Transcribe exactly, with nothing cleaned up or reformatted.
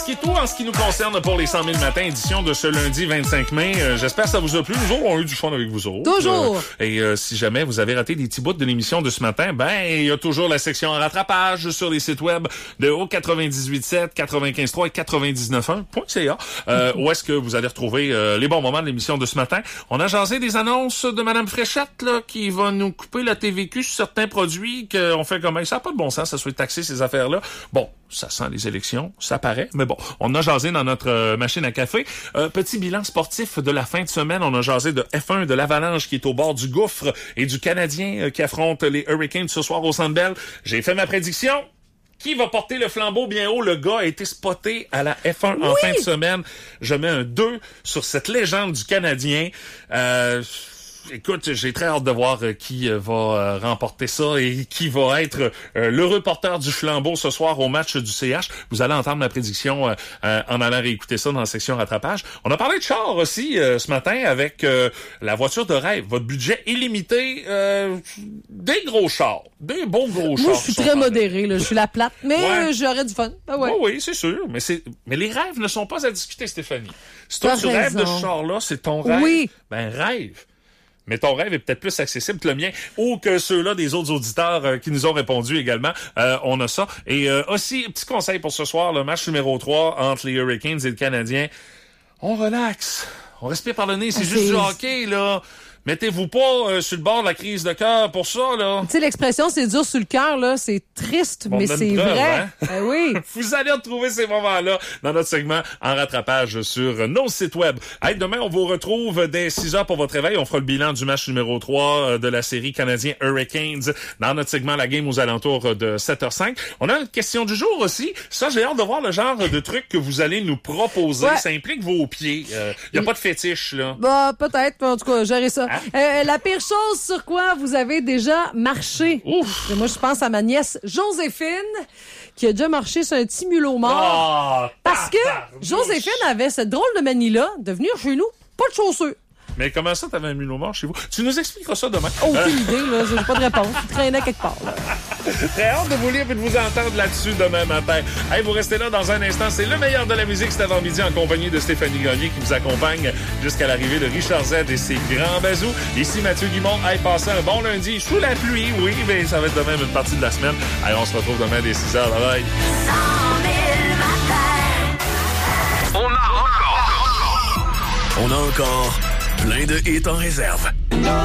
C'est tout en ce qui nous concerne pour les cent mille matins, édition de ce lundi vingt-cinq mai. Euh, j'espère que ça vous a plu. Nous autres, on a eu du fun avec vous autres. Toujours. Euh, et euh, si jamais vous avez raté des petits bouts de l'émission de ce matin, ben il y a toujours la section en rattrapage sur les sites web de O quatre-vingt-dix-huit sept, quatre-vingt-quinze trois et quatre-vingt-dix-neuf un point C A. Euh, où est-ce que vous allez retrouver euh, les bons moments de l'émission de ce matin. On a jasé des annonces de Madame Fréchette là, qui va nous couper la T V Q sur certains produits qu'on fait comme ça n'a pas de bon sens, ça soit taxé ces affaires-là. Bon, ça sent les élections, ça paraît, mais bon, on a jasé dans notre euh, machine à café. Euh, petit bilan sportif de la fin de semaine, on a jasé de F un, de l'Avalanche qui est au bord du gouffre et du Canadien euh, qui affronte les Hurricanes ce soir au Centre Bell. J'ai fait ma prédiction. Qui va porter le flambeau bien haut? Le gars a été spoté à la F un en oui! fin de semaine. Je mets un deux sur cette légende du Canadien. Euh... Écoute, j'ai très hâte de voir euh, qui euh, va euh, remporter ça et qui va être euh, l'heureux porteur du flambeau ce soir au match du C H. Vous allez entendre ma prédiction euh, euh, en allant réécouter ça dans la section rattrapage. On a parlé de char aussi euh, ce matin avec euh, la voiture de rêve. Votre budget illimité, euh, des gros chars, des bons gros chars. Moi, je suis très modéré, là. Je suis la plate, mais ouais. euh, j'aurais du fun. Ah ouais. Oh oui, c'est sûr. Mais c'est, mais les rêves ne sont pas à discuter, Stéphanie. Si toi, T'as tu rêves de raison. ce char-là, c'est ton rêve. Oui. Ben, rêve. Mais ton rêve est peut-être plus accessible que le mien ou que ceux-là des autres auditeurs euh, qui nous ont répondu également. Euh, on a ça. Et euh, aussi, petit conseil pour ce soir, le match numéro trois entre les Hurricanes et le Canadien. On relaxe. On respire par le nez. C'est Ah, juste c'est... du hockey, là. Mettez-vous pas euh, sur le bord de la crise de cœur pour ça, là. Tu sais, l'expression « c'est dur sur le cœur », là, c'est triste, Bon, mais bonne c'est preuve, vrai. hein? Ben oui. Vous allez retrouver ces moments-là dans notre segment en rattrapage sur nos sites web. Hey, demain, on vous retrouve dès six heures pour votre réveil. On fera le bilan du match numéro trois de la série canadien Hurricanes dans notre segment La Game aux alentours de sept heures cinq. On a une question du jour aussi. Ça, j'ai hâte de voir le genre de truc que vous allez nous proposer. Ouais. Ça implique vos pieds. Il euh, n'y a pas de fétiche, là. Bah, peut-être, mais en tout cas, gérer ça. Hein? Euh, la pire chose sur quoi vous avez déjà marché. Ouf! Et moi, je pense à ma nièce Joséphine, qui a déjà marché sur un petit mulot mort. Oh, parce que tabarnouche. Joséphine avait cette drôle de manie-là de venir chez nous, pas de chaussures. Mais comment ça, t'avais un mulot mort chez vous? Tu nous expliqueras ça demain. Aucune Euh, idée, là. J'ai pas de réponse. Il traînait quelque part, là. Très hâte de vous lire et de vous entendre là-dessus demain matin. Hey, vous restez là dans un instant. C'est le meilleur de la musique cet avant-midi en compagnie de Stéphanie Gagné qui vous accompagne jusqu'à l'arrivée de Richard Z et ses grands bazous. Ici Mathieu Guimond. Hey, passez un bon lundi sous la pluie. Oui, mais ça va être de même une partie de la semaine. Allez, on se retrouve demain dès six heures. Bye bye. On a encore, on a encore plein de hits en réserve.